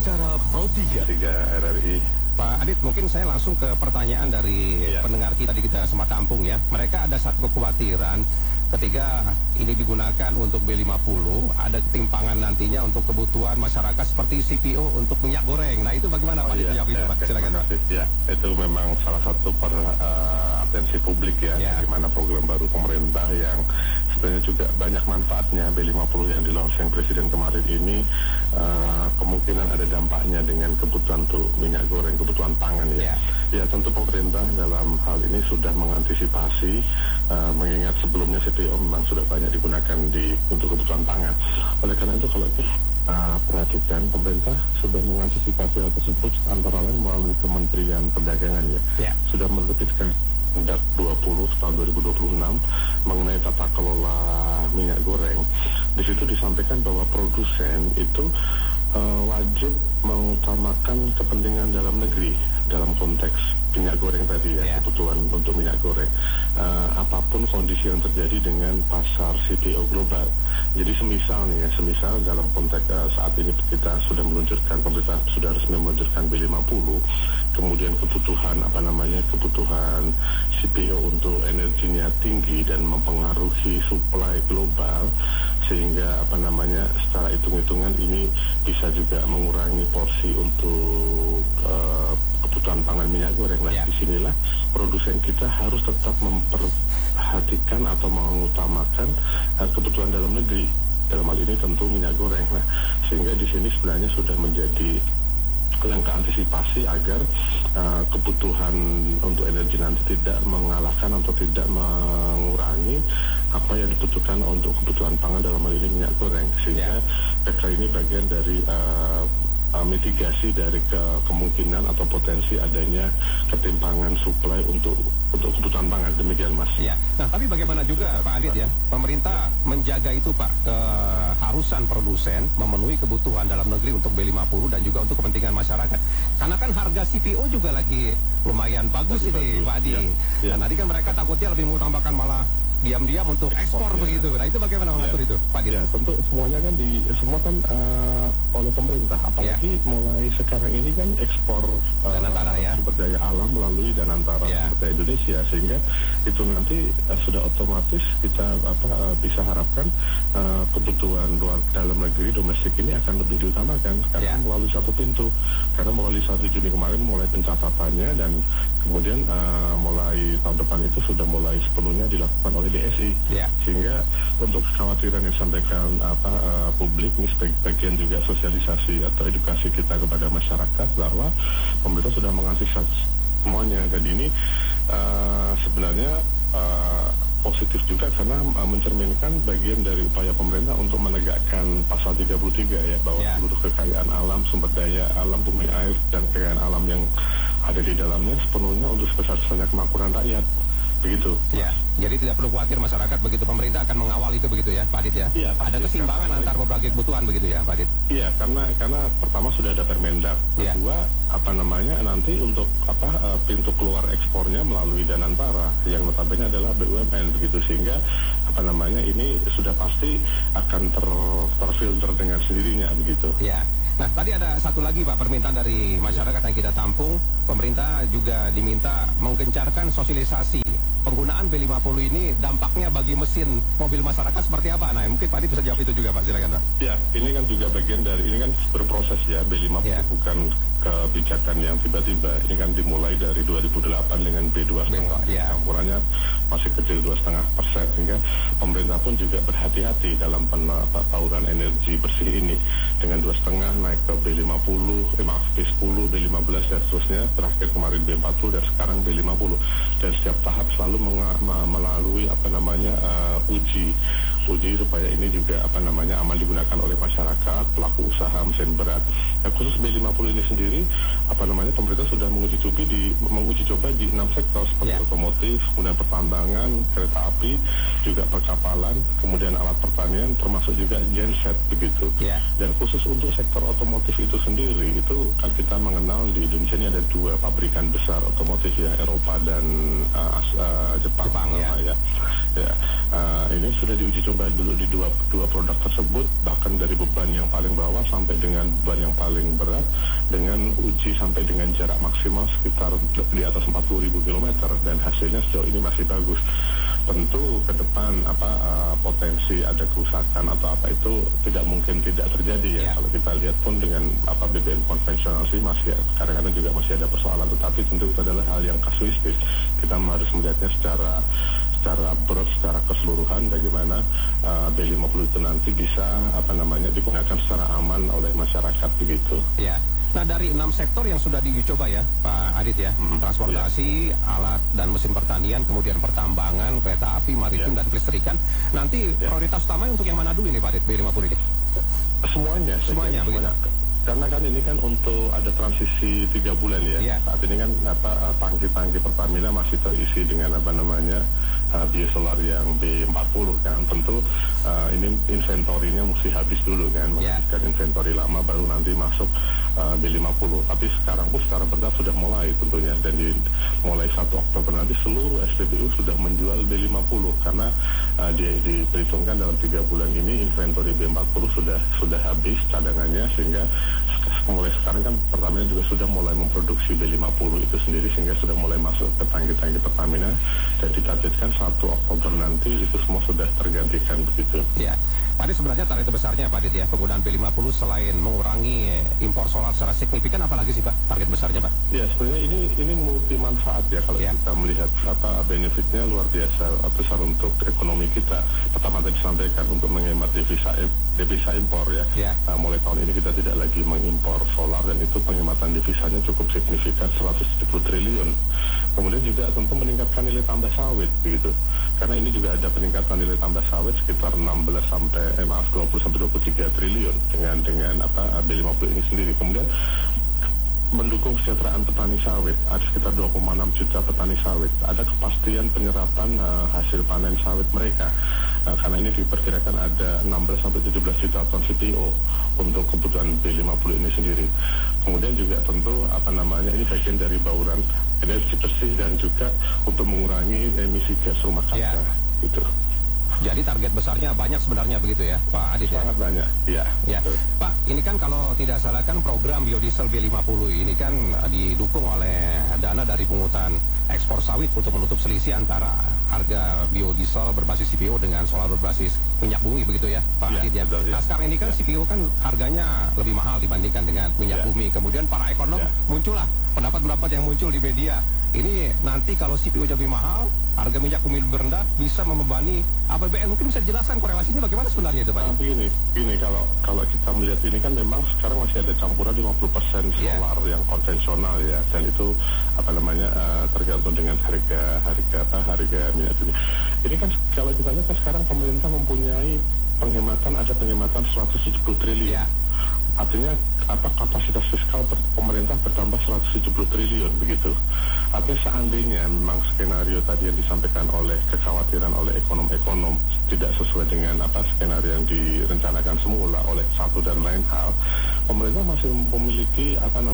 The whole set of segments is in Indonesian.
Acara Pro 3 RRI. Pak Adit, mungkin saya langsung ke pertanyaan dari pendengar kita sempat tampung ya. Mereka ada satu kekhawatiran ketika ini digunakan untuk B50, ada ketimpangan nantinya untuk kebutuhan masyarakat seperti CPO untuk minyak goreng. Nah, itu bagaimana Pak Adit menjawab itu, Pak? Silakan Pak. Ya, itu memang salah satu atensi publik ya, bagaimana program baru pemerintah yang sebenarnya juga banyak manfaatnya. B50 yang di-launching Presiden kemarin ini kemungkinan ada dampaknya dengan kebutuhan untuk minyak goreng, kebutuhan pangan ya. Ya, tentu pemerintah dalam hal ini sudah mengantisipasi, mengingat sebelumnya CPO memang sudah banyak digunakan untuk kebutuhan pangan. Oleh karena itu kalau kita perhatikan, pemerintah sudah mengantisipasi hal tersebut antara lain melalui Kementerian Perdagangan ya. Sudah menerbitkan Perda 20 tahun 2026 mengenai tata kelola minyak goreng. Di situ disampaikan bahwa produsen itu wajib mengutamakan kepentingan dalam negeri dalam konteks minyak goreng tadi ya, kebutuhan untuk minyak goreng. Apapun kondisi yang terjadi dengan pasar CPO global. Jadi semisal dalam konteks saat ini kita sudah meluncurkan, pemerintah sudah resmi meluncurkan B50, kemudian kebutuhan CPO untuk energinya tinggi dan mempengaruhi supply global, sehingga secara hitung-hitungan ini bisa juga mengurangi porsi untuk kebutuhan pangan minyak goreng. Nah, disinilah produsen kita harus tetap memperhatikan atau mengutamakan kebutuhan dalam negeri. Dalam hal ini tentu minyak goreng. Nah, sehingga di sini sebenarnya sudah menjadi langkah antisipasi agar kebutuhan untuk energi nanti tidak mengalahkan atau tidak mengurangi apa yang dibutuhkan untuk kebutuhan pangan, dalam hal ini minyak goreng. Sehingga PK ini bagian dari mitigasi dari kemungkinan atau potensi adanya ketimpangan supply untuk kebutuhan pangan. Demikian Mas. Iya. Nah, tapi bagaimana juga Pak Adit ya, pemerintah menjaga itu Pak, keharusan produsen memenuhi kebutuhan dalam negeri untuk B50 dan juga untuk kepentingan masyarakat. Karena kan harga CPO juga lagi lumayan bagus ini Pak Adit. Nah, nanti kan mereka takutnya lebih mengutamakan malah diam-diam untuk ekspor begitu. Nah, itu bagaimana mengatur itu Pak Adit? Ya, tentu semuanya kan semua kan oleh pemerintah, apalagi mulai sekarang ini kan ekspor Danantara sumber daya alam melalui Danantara sumber daya Indonesia, sehingga itu nanti sudah otomatis kita bisa harapkan kebutuhan luar dalam negeri domestik ini akan lebih diutamakan karena melalui satu pintu, karena melalui 1 Juni kemarin mulai pencatatannya, dan kemudian mulai tahun depan itu sudah mulai sepenuhnya dilakukan oleh DSI. Sehingga untuk kekhawatiran yang disampaikan publik ini bagian juga sosialisasi atau edukasi kita kepada masyarakat bahwa pemerintah sudah mengantisipasi semuanya, dan ini sebenarnya positif juga karena mencerminkan bagian dari upaya pemerintah untuk menegakkan pasal 33 ya, bahwa seluruh kekayaan alam, sumber daya alam, bumi air dan kekayaan alam yang ada di dalamnya sepenuhnya untuk sebesar-besarnya kemakmuran rakyat. Begitu. Ya, jadi tidak perlu khawatir masyarakat begitu, pemerintah akan mengawal itu begitu ya, Pak Adit ya. Iya, ada keseimbangan antar berbagai kebutuhan begitu ya, Pak Adit. Iya, karena pertama sudah ada Permendak. Kedua, nanti untuk pintu keluar ekspornya melalui Danantara yang notabene adalah BUMN begitu, sehingga ini sudah pasti akan terfilter dengan sendirinya begitu. Iya. Nah, tadi ada satu lagi Pak, permintaan dari masyarakat yang kita tampung. Pemerintah juga diminta menggencarkan sosialisasi penggunaan B50 ini, dampaknya bagi mesin mobil masyarakat seperti apa? Nah, mungkin Pak Adit bisa jawab itu juga Pak, silakan Pak. Ya, ini kan juga bagian dari, ini kan berproses ya, B50 bukan kebijakan yang tiba-tiba. Ini kan dimulai dari 2008 dengan B2,5, campurannya masih kecil 2,5%, sehingga pemerintah pun juga berhati-hati dalam bauran energi bersih ini, dengan 2,5 naik ke B50, B10, B15 dan seterusnya, terakhir kemarin B40 dan sekarang B50, dan setiap tahap selalu melalui uji supaya ini juga aman digunakan oleh masyarakat, pelaku usaha mesin berat. Nah, khusus B50 ini sendiri pemerintah sudah menguji coba di 6 sektor seperti otomotif, kemudian pertambangan, kereta api, juga perkapalan, kemudian alat pertanian, termasuk juga genset begitu. Dan khusus untuk sektor otomotif itu sendiri, itu kan kita mengenal di Indonesia ini ada 2 pabrikan besar otomotif ya, Eropa dan Jepang. Ini sudah diuji coba coba dulu di dua produk tersebut, bahkan dari beban yang paling bawah sampai dengan beban yang paling berat, dengan uji sampai dengan jarak maksimal sekitar di atas 40.000 km, dan hasilnya sejauh ini masih bagus. Tentu ke depan potensi ada kerusakan atau apa itu tidak mungkin tidak terjadi ya. Kalau kita lihat pun dengan BBM konvensional sih masih kadang-kadang juga masih ada persoalan, tetapi tentu itu adalah hal yang kasuistis. Kita harus melihatnya secara broad, secara keseluruhan bagaimana B50 itu nanti bisa digunakan secara aman oleh masyarakat begitu. Ya. Nah, dari 6 sektor yang sudah dicoba ya Pak Adit ya, transportasi, alat dan mesin pertanian, kemudian pertambangan, kereta api, maritim dan kelistrikan. Nanti prioritas utama untuk yang mana dulu ini Pak Adit, B50 ini? Semuanya begitu. Karena kan ini kan untuk ada transisi 3 bulan ya. Saat ini kan tangki-tangki Pertamina masih terisi dengan biosolar yang B40 kan. Tentu ini inventorinya mesti habis dulu kan, menghabiskan inventori lama baru nanti masuk B50. Tapi sekarang pun secara bertahap sudah mulai tentunya, dan mulai 1 Oktober nanti seluruh SPBU sudah menjual B50 karena diperhitungkan dalam 3 bulan ini inventori B40 sudah habis cadangannya, sehingga mulai sekarang kan Pertamina juga sudah mulai memproduksi B50 itu sendiri, sehingga sudah mulai masuk ke tangki-tangki Pertamina, dan ditargetkan 1 Oktober nanti itu semua sudah tergantikan begitu. Ya, Pak Adit, sebenarnya target besarnya Pak Adit ya, penggunaan B50 selain mengurangi impor solar secara signifikan, apalagi sih Pak target besarnya Pak? Ya, sebenarnya ini multi manfaat ya kalau kita melihat benefitnya luar biasa besar untuk ekonomi kita. Pertama tadi disampaikan untuk menghemat devisa impor ya. Mulai tahun ini kita tidak lagi mengimpor solar, dan itu penghematan devisanya cukup signifikan 170 triliun. Kemudian juga tentu meningkatkan nilai tambah sawit begitu. Karena ini juga ada peningkatan nilai tambah sawit sekitar 20 sampai 23 triliun dengan B50 ini sendiri. Kemudian mendukung kesejahteraan petani sawit, ada sekitar 2,6 juta petani sawit. Ada kepastian penyerapan hasil panen sawit mereka. Karena ini diperkirakan ada 16 sampai 17 juta ton CPO untuk kebutuhan B50 ini sendiri. Kemudian juga tentu ini bagian dari bauran energi bersih dan juga untuk mengurangi emisi gas rumah kaca. Gitu. Jadi target besarnya banyak sebenarnya begitu ya Pak Adit? Sangat banyak, ya. Pak, ini kan kalau tidak salah kan program biodiesel B50 ini kan didukung oleh dana dari pungutan ekspor sawit untuk menutup selisih antara harga biodiesel berbasis CPO dengan solar berbasis minyak bumi begitu ya Pak Adit ya. Nah sekarang ini kan CPO kan harganya lebih mahal dibandingkan dengan minyak bumi. Kemudian para ekonom muncullah pendapat-pendapat yang muncul di media. Ini nanti kalau CPO lebih mahal, harga minyak bumi lebih rendah, bisa membebani APBN. Mungkin bisa dijelaskan korelasinya bagaimana sebenarnya itu Pak? Begini, kalau kita melihat ini kan memang sekarang masih ada campuran 50% solar yang konvensional ya, dan itu tergantung dengan harga minyak bumi. Ini kan kalau kita lihat kan sekarang pemerintah mempunyai ada penghematan 170 triliun. Artinya kapasitas fiskal pemerintah bertambah 170 triliun begitu. Artinya seandainya memang skenario tadi yang disampaikan oleh kekhawatiran oleh ekonom-ekonom tidak sesuai dengan skenario yang direncanakan semula oleh satu dan lain hal, pemerintah masih memiliki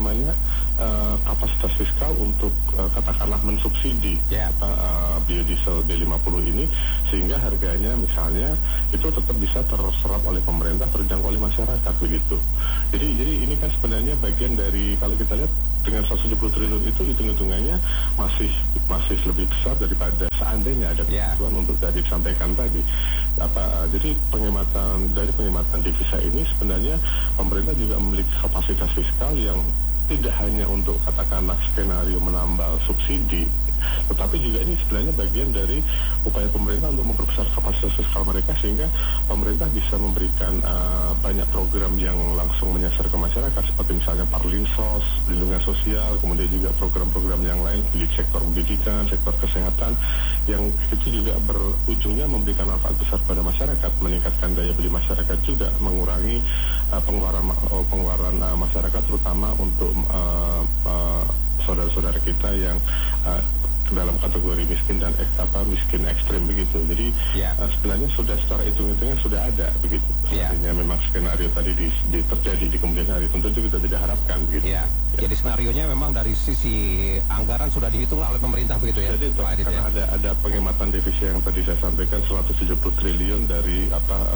kapasitas fiskal untuk katakanlah mensubsidi biodiesel B50 ini, sehingga harganya misalnya itu tetap bisa terserap oleh pemerintah, terjangkau oleh masyarakat begitu. Jadi ini kan sebenarnya bagian dari, kalau kita lihat dengan 170 triliun itu hitung-hitungannya masih lebih besar daripada seandainya ada kebutuhan untuk tadi disampaikan tadi. Jadi penghematan devisa ini sebenarnya pemerintah juga memiliki kapasitas fiskal yang tidak hanya untuk katakanlah skenario menambal subsidi, tetapi juga ini sebenarnya bagian dari upaya pemerintah untuk memperbesar kapasitas fiskal mereka, sehingga pemerintah bisa memberikan banyak program yang langsung menyasar ke masyarakat, seperti misalnya Parlinsos, perlindungan sosial, kemudian juga program-program yang lain di sektor pendidikan, sektor kesehatan, yang itu juga berujungnya memberikan manfaat besar pada masyarakat, meningkatkan daya beli masyarakat juga, mengurangi pengeluaran masyarakat, terutama untuk saudara-saudara kita yang dalam kategori miskin dan miskin ekstrim begitu. Jadi sebenarnya sudah secara hitung-hitungnya sudah ada begitu. Artinya memang skenario tadi terjadi di kemudian hari tentu itu kita tidak harapkan begitu. Jadi skenarionya memang dari sisi anggaran sudah dihitung oleh pemerintah begitu ya. Jadi itu, karena ada penghematan devisa yang tadi saya sampaikan 170 triliun dari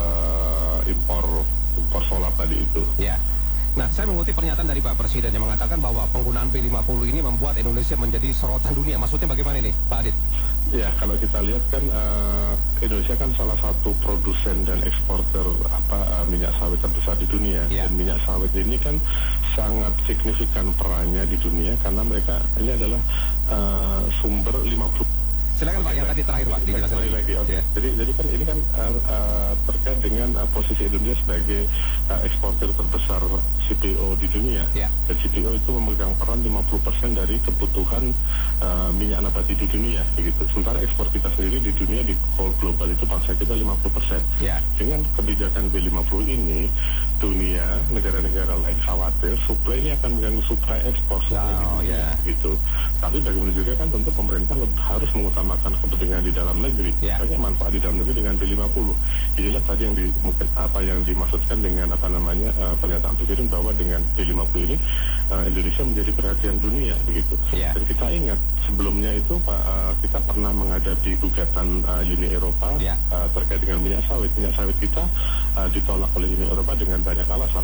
impor solar tadi itu. Nah, saya mengutip pernyataan dari Pak Presiden yang mengatakan bahwa penggunaan B50 ini membuat Indonesia menjadi sorotan dunia. Maksudnya bagaimana ini, Pak Adit? Ya, kalau kita lihat kan Indonesia kan salah satu produsen dan eksporter minyak sawit terbesar di dunia. Dan minyak sawit ini kan sangat signifikan perannya di dunia karena mereka ini adalah sumber 50. Silakan Pak, yang tadi terakhir Pak, dijelaskan lagi. Jadi kan ini kan terkait dengan posisi Indonesia sebagai eksportir terbesar CPO di dunia. Dan CPO itu memegang peran 50% dari kebutuhan minyak nabati di dunia, begitu. Sementara ekspor kita sendiri di dunia di global itu bangsa kita 50%. Dengan kebijakan B50 ini, dunia negara-negara lain khawatir suplai ini akan mengganggu suplai ekspor gitu. Tapi bagaimana juga kan tentu pemerintah harus mengutamakan kepentingan di dalam negeri. Banyak manfaat di dalam negeri dengan B50. Inilah tadi yang yang dimaksudkan dengan pernyataan Presiden bahwa dengan B50 ini Indonesia menjadi perhatian dunia begitu. Dan kita ingat sebelumnya itu kita pernah menghadapi gugatan Uni Eropa terkait dengan minyak sawit. Minyak sawit kita ditolak oleh Uni Eropa dengan banyak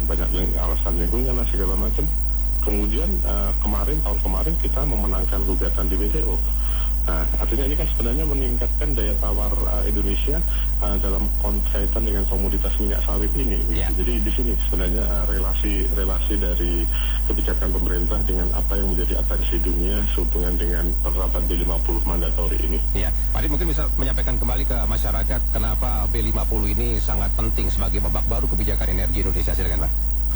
alasan lingkungan dan segala macam. Kemudian tahun kemarin kita memenangkan gugatan di WTO. Nah, artinya ini kan sebenarnya meningkatkan daya tawar Indonesia dalam kaitan dengan komoditas minyak sawit ini. Jadi di sini sebenarnya relasi dari kebijakan pemerintah dengan apa yang menjadi atensi dunia sehubungan dengan penerapan B50 mandatori ini. Pak Adit mungkin bisa menyampaikan kembali ke masyarakat kenapa B50 ini sangat penting sebagai babak baru kebijakan energi Indonesia. Silakan Pak.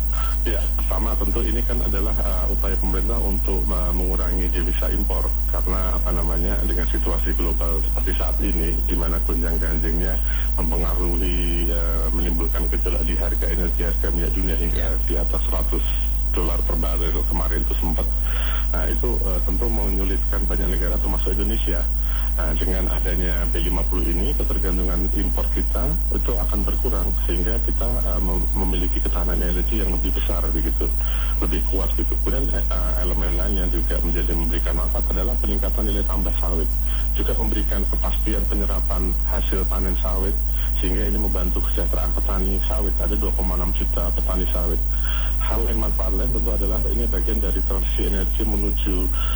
Ya, pertama tentu ini kan adalah upaya pemerintah untuk mengurangi devisa impor karena dengan situasi global seperti saat ini di mana gonjang-ganjingnya mempengaruhi menimbulkan gejolak di harga energi, harga minyak dunia hingga di atas $100 per barel kemarin itu sempat. Nah, itu tentu menyulitkan banyak negara termasuk Indonesia. Nah, dengan adanya B50 ini, ketergantungan impor kita itu akan berkurang sehingga kita memiliki ketahanan energi yang lebih besar begitu, lebih kuat gitu. Kemudian elemen lain yang juga memberikan manfaat adalah peningkatan nilai tambah sawit, juga memberikan kepastian penyerapan hasil panen sawit sehingga ini membantu kesejahteraan petani sawit. Ada 2,6 juta petani sawit. Hal lain manfaat lain tentu adalah ini bagian dari transisi energi menuju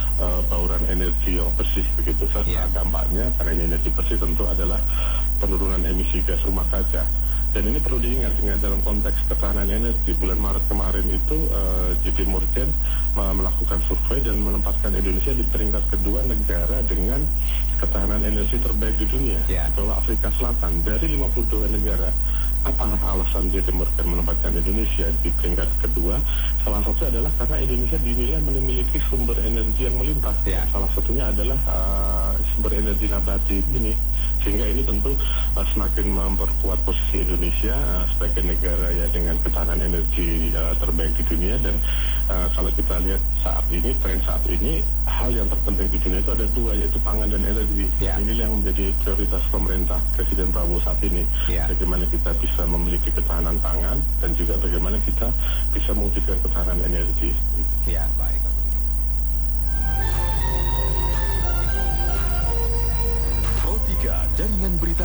bauran energi yang bersih begitu. Dampaknya karena ini energi bersih tentu adalah penurunan emisi gas rumah kaca. Dan ini perlu diingat dengan dalam konteks ketahanan energi. Bulan Maret kemarin itu JP Morgan melakukan survei dan menempatkan Indonesia di peringkat kedua negara dengan ketahanan energi terbaik di dunia. Di bawah Afrika Selatan dari 52 negara. Apa alasan JP Morgan menempatkan Indonesia di peringkat kedua? Salah satu adalah karena Indonesia dinilai memiliki sumber energi yang melimpah. Salah satunya adalah sumber energi nabati ini. Sehingga ini tentu semakin memperkuat posisi Indonesia sebagai negara dengan ketahanan energi terbaik di dunia. Dan kalau kita lihat tren saat ini, hal yang terpenting di dunia itu ada dua, yaitu pangan dan energi. Ini yang menjadi prioritas pemerintah Presiden Prabowo saat ini. Bagaimana kita bisa memiliki ketahanan pangan dan juga bagaimana kita bisa mewujudkan ketahanan energi. Baik. Pro 3 Jaringan Berita